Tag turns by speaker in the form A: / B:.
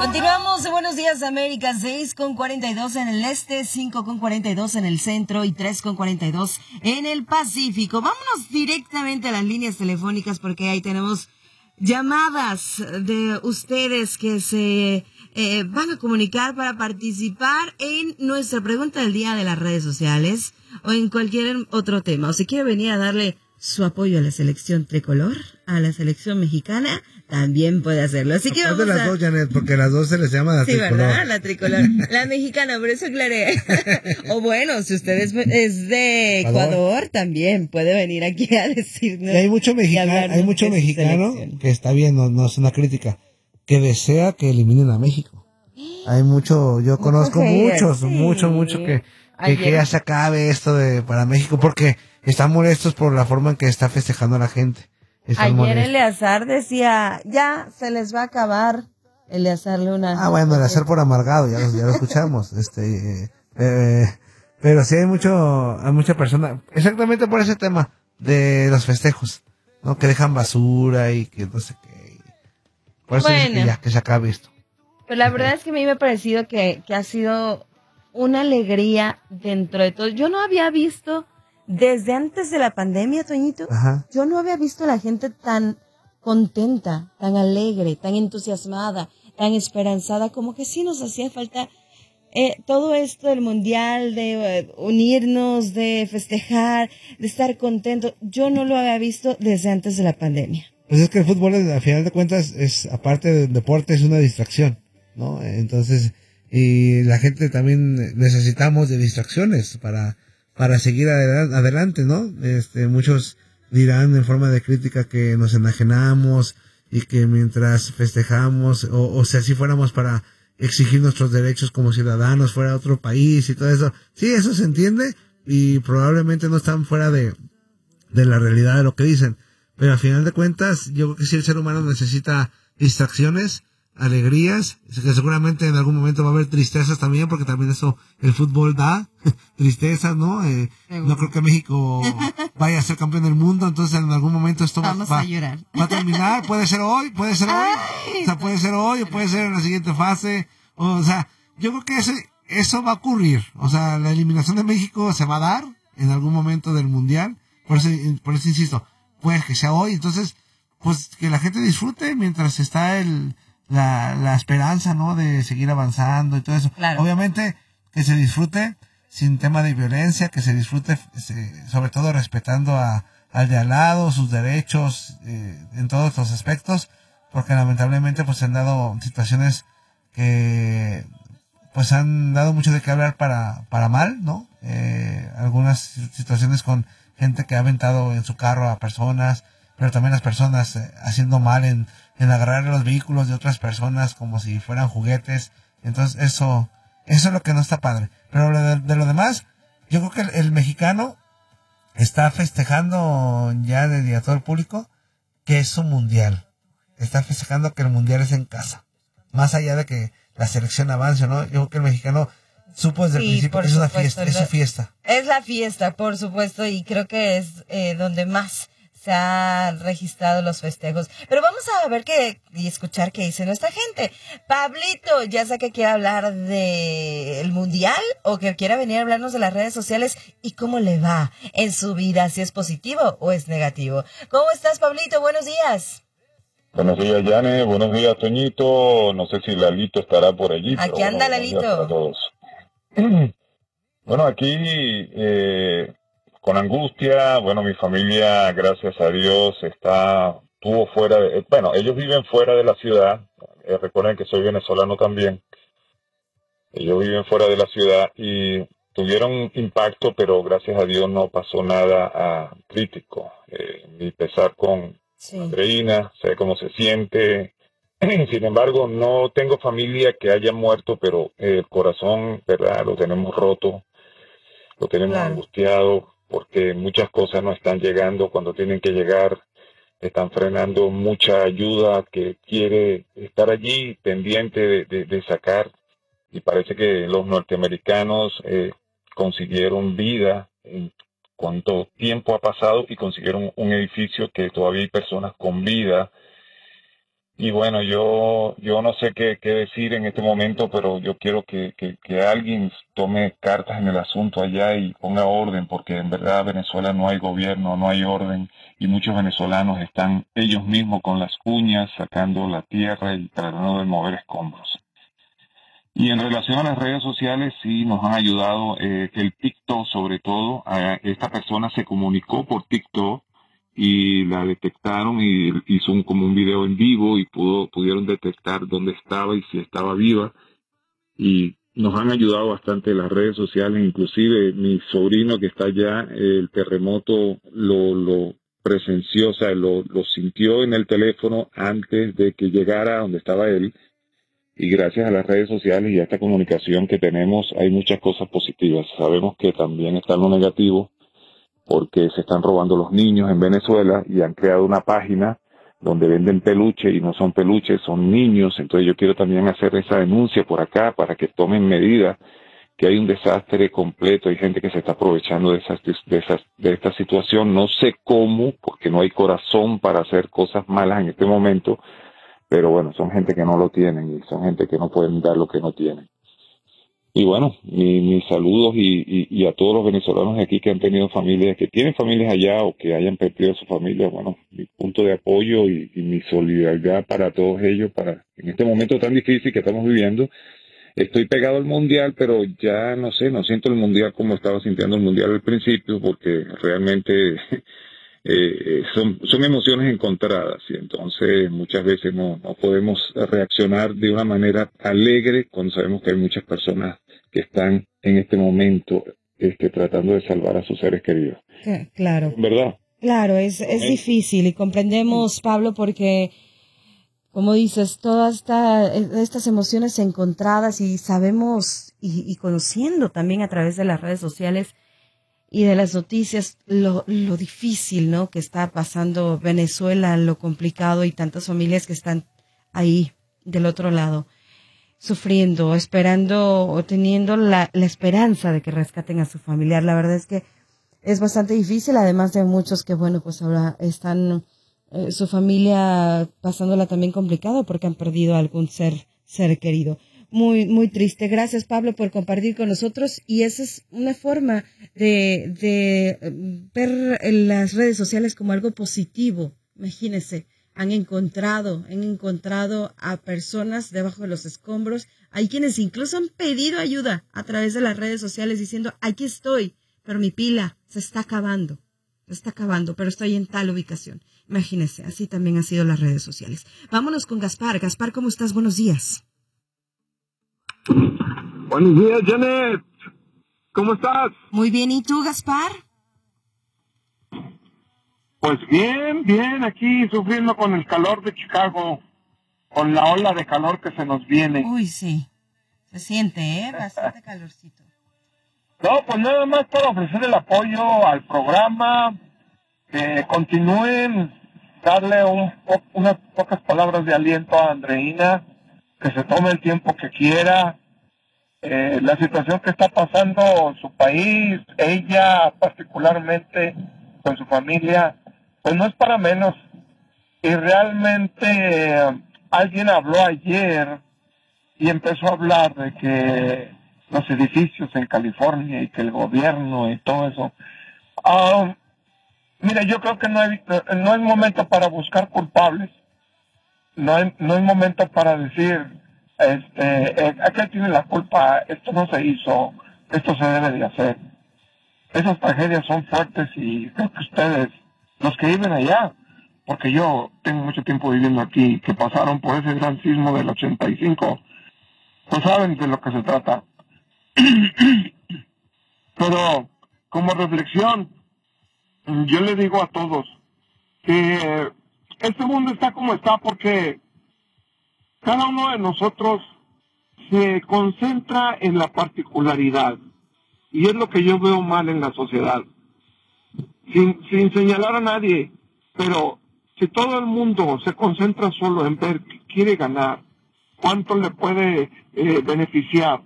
A: Continuamos de Buenos Días América, 6:42 en el este, 5:42 en el centro y 3:42 en el Pacífico. Vámonos directamente a las líneas telefónicas porque ahí tenemos llamadas de ustedes que se van a comunicar para participar en nuestra pregunta del día de las redes sociales o en cualquier otro tema. O si quiere venir a darle su apoyo a la selección tricolor, a la selección mexicana, también puede hacerlo. Así que vamos
B: de las dos, Janet, porque las dos se les llama la tricolor. Sí,
A: ¿verdad? La tricolor. La mexicana, por eso aclaré. O bueno, si usted es de Ecuador, también puede venir aquí a decirnos.
B: Y hay mucho mexicano que está bien, no es una crítica, que desea que eliminen a México. Hay mucho, yo conozco mucho que ya se acabe esto para México, porque están molestos por la forma en que está festejando la gente.
A: Ayer Eleazar decía, ya se les va a acabar. Eleazar Luna.
B: Bueno, Eleazar por amargado, ya lo escuchamos. Pero sí hay mucha persona, exactamente por ese tema de los festejos, ¿no? Que dejan basura y que no sé qué. Por eso dice que se acabe esto.
A: Pues la verdad es que a mí me ha parecido que ha sido una alegría dentro de todo. Yo no había visto, desde antes de la pandemia, Toñito, yo no había visto a la gente tan contenta, tan alegre, tan entusiasmada, tan esperanzada, como que sí nos hacía falta todo esto del mundial, de unirnos, de festejar, de estar contentos. Yo no lo había visto desde antes de la pandemia.
B: Pues es que el fútbol, al final de cuentas, aparte del deporte, es una distracción, ¿no? Entonces, y la gente también necesitamos de distracciones para seguir adelante, ¿no? Muchos dirán en forma de crítica que nos enajenamos y que mientras festejamos, o sea, si fuéramos para exigir nuestros derechos como ciudadanos fuera de otro país y todo eso. Sí, eso se entiende y probablemente no están fuera de la realidad de lo que dicen. Pero al final de cuentas, yo creo que sí el ser humano necesita distracciones, alegrías, que seguramente en algún momento va a haber tristezas también, porque también eso, el fútbol da tristezas, ¿no? No creo que México vaya a ser campeón del mundo, entonces en algún momento esto va a terminar, puede ser hoy, o sea, puede ser hoy, o puede ser en la siguiente fase, o sea, yo creo que eso va a ocurrir, o sea, la eliminación de México se va a dar en algún momento del mundial, por eso insisto, puede que sea hoy, entonces, pues que la gente disfrute mientras está la esperanza, ¿no? De seguir avanzando y todo eso.
A: Claro.
B: Obviamente, que se disfrute sin tema de violencia, que se disfrute, sobre todo respetando al de al lado, sus derechos, en todos los aspectos, porque lamentablemente, pues se han dado situaciones que, pues han dado mucho de qué hablar para mal, ¿no? Algunas situaciones con gente que ha aventado en su carro a personas, pero también las personas haciendo mal en agarrar los vehículos de otras personas como si fueran juguetes. Entonces eso es lo que no está padre. Pero de lo demás, yo creo que el mexicano está festejando ya a todo el público que es su mundial. Está festejando que el mundial es en casa. Más allá de que la selección avance, ¿no? Yo creo que el mexicano supo desde el principio que es una fiesta, es su fiesta.
A: Es la fiesta, por supuesto, y creo que es donde más se han registrado los festejos. Pero vamos a ver y escuchar qué dice nuestra gente. Pablito, ya sé que quiere hablar del mundial o que quiera venir a hablarnos de las redes sociales y cómo le va en su vida, si es positivo o es negativo. ¿Cómo estás, Pablito? Buenos días.
C: Buenos días, Yane. Buenos días, Toñito. No sé si Lalito estará por allí.
A: Aquí anda Lalito.
C: Para todos. Bueno, aquí con angustia. Bueno, mi familia, gracias a Dios, estuvo fuera ellos viven fuera de la ciudad. Recuerden que soy venezolano también. Ellos viven fuera de la ciudad y tuvieron impacto, pero gracias a Dios no pasó nada crítico. Mi pesar con Andreina, sé cómo se siente. Sin embargo, no tengo familia que haya muerto, pero el corazón, ¿verdad? Lo tenemos roto, lo tenemos angustiado, porque muchas cosas no están llegando cuando tienen que llegar. Están frenando mucha ayuda que quiere estar allí pendiente de sacar. Y parece que los norteamericanos consiguieron vida en cuánto tiempo ha pasado y consiguieron un edificio que todavía hay personas con vida. Y bueno, yo no sé qué decir en este momento, pero yo quiero que alguien tome cartas en el asunto allá y ponga orden, porque en verdad en Venezuela no hay gobierno, no hay orden, y muchos venezolanos están ellos mismos con las uñas sacando la tierra y tratando de mover escombros. Y en relación a las redes sociales, sí nos han ayudado, el TikTok sobre todo. Esta persona se comunicó por TikTok y la detectaron y hizo como un video en vivo y pudieron detectar dónde estaba y si estaba viva. Y nos han ayudado bastante las redes sociales, inclusive mi sobrino que está allá, el terremoto lo presenció, o sea, lo sintió en el teléfono antes de que llegara a donde estaba él. Y gracias a las redes sociales y a esta comunicación que tenemos, hay muchas cosas positivas. Sabemos que también está lo negativo, porque se están robando los niños en Venezuela y han creado una página donde venden peluches y no son peluches, son niños. Entonces yo quiero también hacer esa denuncia por acá para que tomen medidas, que hay un desastre completo, hay gente que se está aprovechando de esta situación. No sé cómo, porque no hay corazón para hacer cosas malas en este momento, pero bueno, son gente que no lo tienen y son gente que no pueden dar lo que no tienen. Y bueno, mis saludos y a todos los venezolanos de aquí que han tenido familias, que tienen familias allá o que hayan perdido su familia, bueno, mi punto de apoyo y mi solidaridad para todos ellos, para en este momento tan difícil que estamos viviendo. Estoy pegado al mundial, pero ya no sé, no siento el mundial como estaba sintiendo el mundial al principio, porque realmente son emociones encontradas y entonces muchas veces no podemos reaccionar de una manera alegre cuando sabemos que hay muchas personas que están en este momento tratando de salvar a sus seres queridos.
A: Claro.
C: ¿Verdad?
A: Claro, es difícil y comprendemos, Pablo, porque, como dices, todas estas emociones encontradas y sabemos y conociendo también a través de las redes sociales y de las noticias lo difícil, ¿no?, que está pasando Venezuela, lo complicado y tantas familias que están ahí del otro lado, sufriendo, esperando o teniendo la esperanza de que rescaten a su familiar. La verdad es que es bastante difícil, además de muchos que, bueno, pues ahora están su familia pasándola también complicado porque han perdido a algún ser querido. Muy, muy triste. Gracias, Pablo, por compartir con nosotros. Y esa es una forma de ver en las redes sociales como algo positivo. Imagínense, han encontrado a personas debajo de los escombros. Hay quienes incluso han pedido ayuda a través de las redes sociales diciendo, aquí estoy, pero mi pila se está acabando, pero estoy en tal ubicación. Imagínense, así también han sido las redes sociales. Vámonos con Gaspar. Gaspar, ¿cómo estás? Buenos días.
D: Buenos días, Janet. ¿Cómo estás?
A: Muy bien, ¿y tú, Gaspar?
D: Pues bien, aquí sufriendo con el calor de Chicago, con la ola de calor que se nos viene.
A: Uy, sí, se siente, bastante calorcito.
D: No, pues nada más para ofrecer el apoyo al programa, que continúen, darle unas pocas palabras de aliento a Andreina, que se tome el tiempo que quiera. La situación que está pasando en su país, ella particularmente con su familia, pues no es para menos. Y realmente alguien habló ayer y empezó a hablar de que los edificios en California y que el gobierno y todo eso. Mira, yo creo que no es momento para buscar culpables. No es momento para decir, aquel tiene la culpa, esto no se hizo, esto se debe de hacer. Esas tragedias son fuertes y creo que ustedes, los que viven allá, porque yo tengo mucho tiempo viviendo aquí, que pasaron por ese gran sismo del 85, pues saben de lo que se trata. Pero como reflexión, yo le digo a todos que este mundo está como está porque cada uno de nosotros se concentra en la particularidad y es lo que yo veo mal en la sociedad. Sin señalar a nadie, pero si todo el mundo se concentra solo en ver qué quiere ganar, cuánto le puede beneficiar,